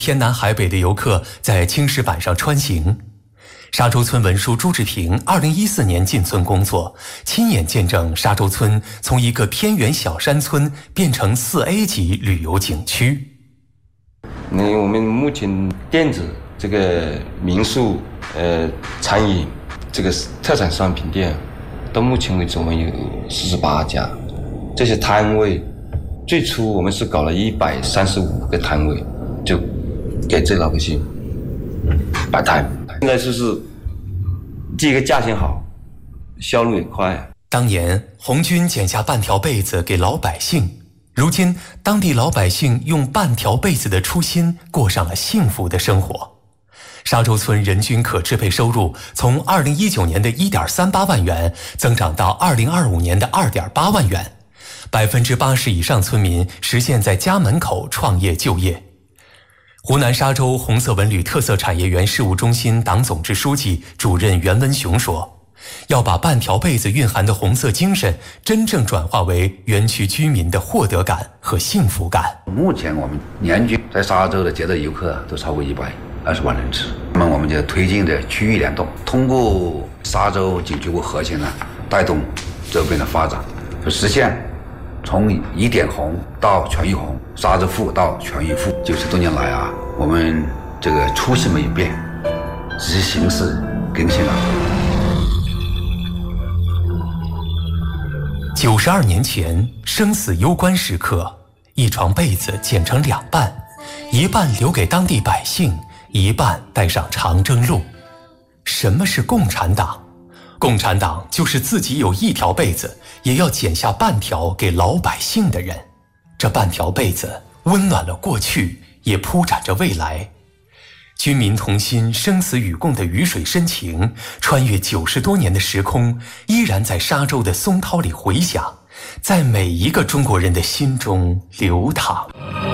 天南海北的游客在青石板上穿行。沙洲村文书朱志平2014年进村工作，亲眼见证沙洲村从一个偏远小山村变成4A 级旅游景区。 我们目前店子这个民宿、餐饮这个特产商品店，到目前为止我们有48家。这些摊位，最初我们是搞了135个摊位，就给这老百姓摆摊。现在就是第一个价钱好，销路也快。 当年红军剪下半条被子给老百姓，如今当地老百姓用半条被子的初心过上了幸福的生活。沙洲村人均可支配收入从2019年的1.38万元增长到2025年的2.8万元，80%以上村民实现在家门口创业就业。湖南沙洲红色文旅特色产业园事务中心党总支书记、主任袁文雄说，要把半条被子蕴含的红色精神真正转化为园区居民的获得感和幸福感。 目前我们年均在沙洲的接待游客都超过120万人次。那么我们就推进的区域联动，通过沙洲景区为核心呢，带动周边的发展，实现从1点红到全域红，沙洲富到全域富。90多年来啊，我们这个初心没有变，只是形式更新了。 92年前，生死攸关时刻，一床被子剪成2半，一半留给当地百姓，一半带上长征路。什么是共产党？共产党就是自己有1条被子，也要剪下半条给老百姓的人。这半条被子温暖了过去，也铺展着未来。军民同心、生死与共的鱼水深情，穿越90多年的时空，依然在沙洲的松涛里回响，在每一个中国人的心中流淌。